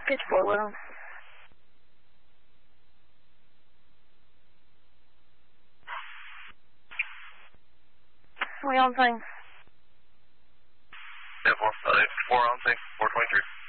Pitch 4 well. We on thing. Yeah, 4 on thing, 423.